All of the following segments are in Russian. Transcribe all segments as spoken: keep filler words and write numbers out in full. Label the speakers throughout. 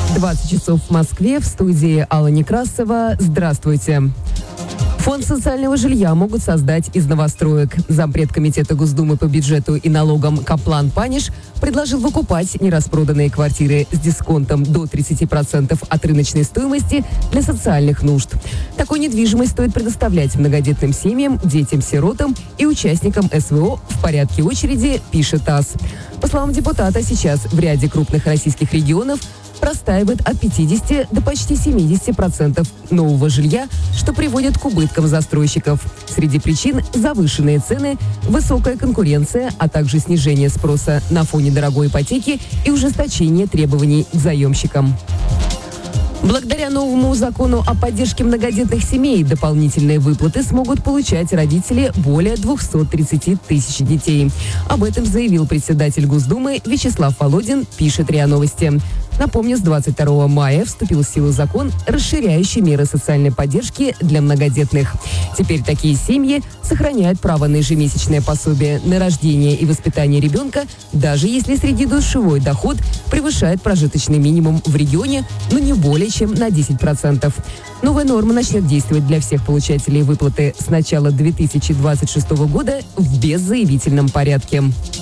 Speaker 1: двадцать часов в Москве, в студии Алла Некрасова. Здравствуйте. Фонд социального жилья могут создать из новостроек. Зампред комитета Госдумы по бюджету и налогам Каплан Паниш предложил выкупать нераспроданные квартиры с дисконтом до тридцати процентов от рыночной стоимости для социальных нужд. Такую недвижимость стоит предоставлять многодетным семьям, детям-сиротам и участникам СВО в порядке очереди, пишет ТАСС. По словам депутата, сейчас в ряде крупных российских регионов простаивает от пятидесяти до почти семидесяти процентов нового жилья, что приводит к убыткам застройщиков. Среди причин – завышенные цены, высокая конкуренция, а также снижение спроса на фоне дорогой ипотеки и ужесточение требований к заемщикам. Благодаря новому закону о поддержке многодетных семей дополнительные выплаты смогут получать родители более двухсот тридцати тысяч детей. Об этом заявил председатель Госдумы Вячеслав Володин, пишет РИА Новости. Напомню, с двадцать второго мая вступил в силу закон, расширяющий меры социальной поддержки для многодетных. Теперь такие семьи сохраняют право на ежемесячное пособие на рождение и воспитание ребенка, даже если среднедушевой доход превышает прожиточный минимум в регионе, но не более чем на десять процентов. Новая норма начнет действовать для всех получателей выплаты с начала две тысячи двадцать шестого года в беззаявительном порядке.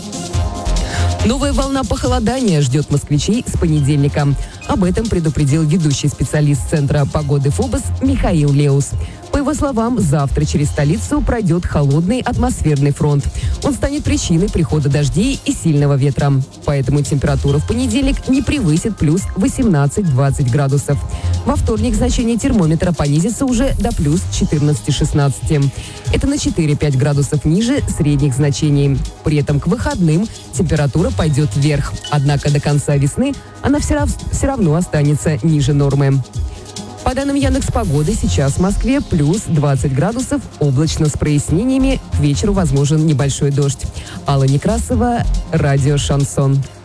Speaker 1: Новая волна похолодания ждет москвичей с понедельника. Об этом предупредил ведущий специалист Центра погоды ФОБОС Михаил Леус. По его словам, завтра через столицу пройдет холодный атмосферный фронт. Он станет причиной прихода дождей и сильного ветра. Поэтому температура в понедельник не превысит плюс восемнадцать-двадцать градусов. Во вторник значение термометра понизится уже до плюс четырнадцати-шестнадцати. Это на четыре-пять градусов ниже средних значений. При этом к выходным температура пойдет вверх. Однако до конца весны она все равно, все равно останется ниже нормы. По данным Яндекс.Погоды, сейчас в Москве плюс двадцать градусов, облачно с прояснениями, к вечеру возможен небольшой дождь. Алла Некрасова, радио «Шансон».